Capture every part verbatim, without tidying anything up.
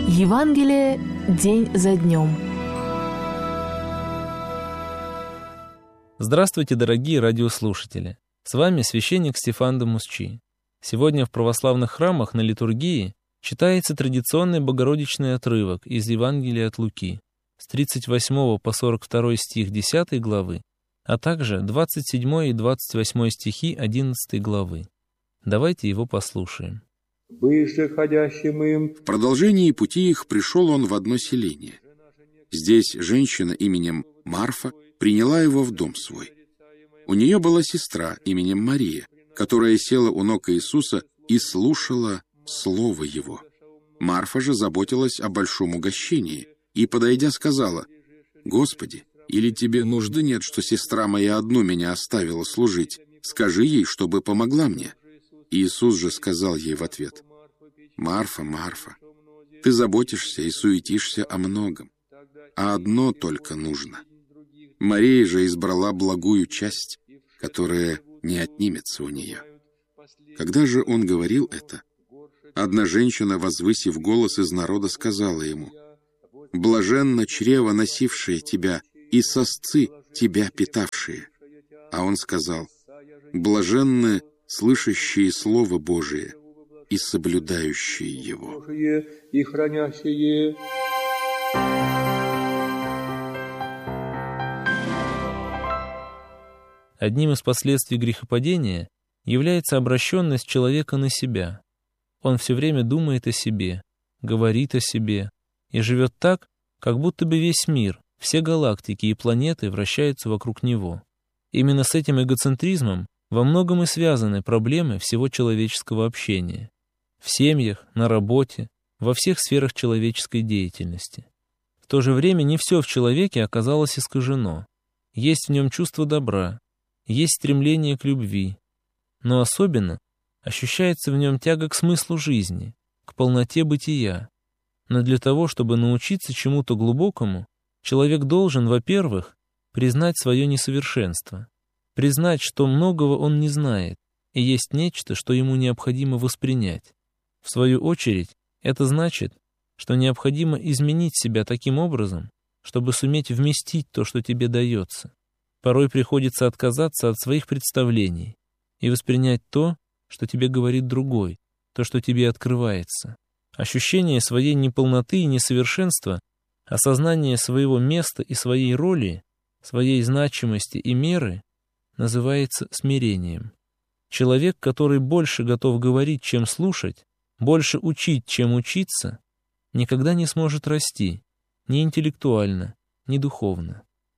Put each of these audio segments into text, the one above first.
Евангелие день за днем. Здравствуйте, дорогие радиослушатели! С вами священник Стефан де Мусчи. Сегодня в православных храмах на литургии читается традиционный богородичный отрывок из Евангелия от Луки с тридцать восьмого по сорок второй стих десятой главы, а также двадцать седьмой и двадцать восьмой стихи одиннадцатой главы. Давайте его послушаем. В продолжении пути их пришел он в одно селение. Здесь женщина именем Марфа приняла его в дом свой. У нее была сестра именем Мария, которая села у ног Иисуса и слушала слово его. Марфа же заботилась о большом угощении и, подойдя, сказала: «Господи, или тебе нужды нет, что сестра моя одну меня оставила служить? Скажи ей, чтобы помогла мне». Иисус же сказал ей в ответ: «Марфа, Марфа, ты заботишься и суетишься о многом, а одно только нужно. Мария же избрала благую часть, которая не отнимется у нее». Когда же он говорил это, одна женщина, возвысив голос из народа, сказала ему: «Блаженно чрево, носившее тебя, и сосцы тебя питавшие». А он сказал: «Блаженны слышащие Слово Божие и соблюдающие его». Одним из последствий грехопадения является обращенность человека на себя. Он все время думает о себе, говорит о себе и живет так, как будто бы весь мир, все галактики и планеты вращаются вокруг него. Именно с этим эгоцентризмом во многом и связаны проблемы всего человеческого общения. В семьях, на работе, во всех сферах человеческой деятельности. В то же время не все в человеке оказалось искажено. Есть в нем чувство добра, есть стремление к любви, но особенно ощущается в нем тяга к смыслу жизни, к полноте бытия. Но для того, чтобы научиться чему-то глубокому, человек должен, во-первых, признать свое несовершенство, признать, что многого он не знает, и есть нечто, что ему необходимо воспринять. В свою очередь, это значит, что необходимо изменить себя таким образом, чтобы суметь вместить то, что тебе дается. Порой приходится отказаться от своих представлений и воспринять то, что тебе говорит другой, то, что тебе открывается. Ощущение своей неполноты и несовершенства, осознание своего места и своей роли, своей значимости и меры называется смирением. Человек, который больше готов говорить, чем слушать, больше учить, чем учиться, никогда не сможет расти ни интеллектуально, ни духовно.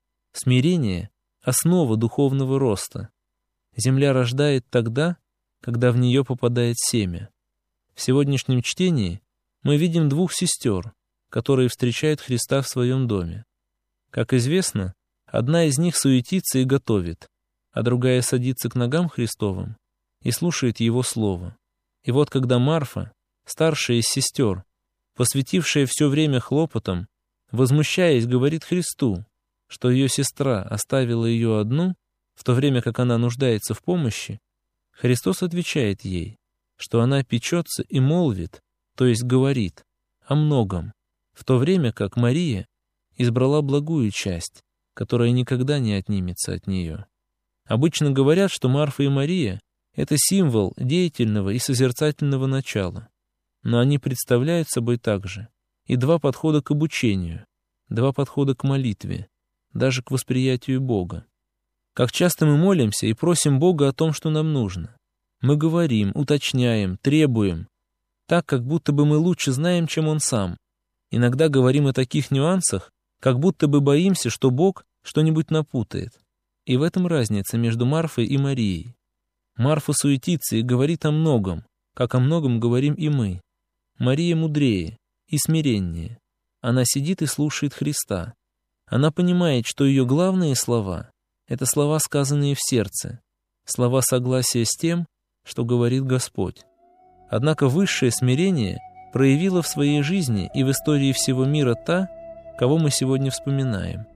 Смирение — основа духовного роста. Земля рождает тогда, когда в нее попадает семя. В сегодняшнем чтении мы видим двух сестер, которые встречают Христа в своем доме. Как известно, одна из них суетится и готовит, а другая садится к ногам Христовым и слушает Его слово. И вот когда Марфа, старшая из сестер, посвятившая все время хлопотам, возмущаясь, говорит Христу, что ее сестра оставила ее одну, в то время как она нуждается в помощи, Христос отвечает ей, что она печется и молвит, то есть говорит, о многом, в то время как Мария избрала благую часть, которая никогда не отнимется от нее. Обычно говорят, что Марфа и Мария — это символ деятельного и созерцательного начала, но они представляют собой также и два подхода к обучению, два подхода к молитве, даже к восприятию Бога. Как часто мы молимся и просим Бога о том, что нам нужно. Мы говорим, уточняем, требуем, так, как будто бы мы лучше знаем, чем Он сам. Иногда говорим о таких нюансах, как будто бы боимся, что Бог что-нибудь напутает. И в этом разница между Марфой и Марией. Марфа суетится и говорит о многом, как о многом говорим и мы. Мария мудрее и смиреннее. Она сидит и слушает Христа. Она понимает, что ее главные слова — это слова, сказанные в сердце, слова согласия с тем, что говорит Господь. Однако высшее смирение проявила в своей жизни и в истории всего мира та, кого мы сегодня вспоминаем.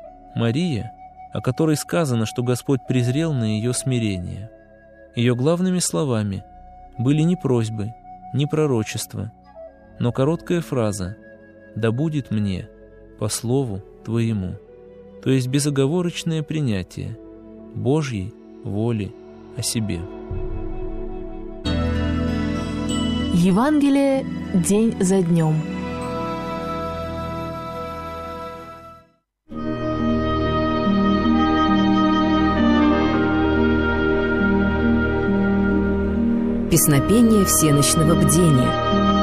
Мария, о которой сказано, что Господь презрел на ее смирение. Ее главными словами были не просьбы, не пророчества, но короткая фраза да будет мне по слову Твоему». То есть безоговорочное принятие Божьей воли о себе. Евангелие день за днем. Песнопение всенощного бдения.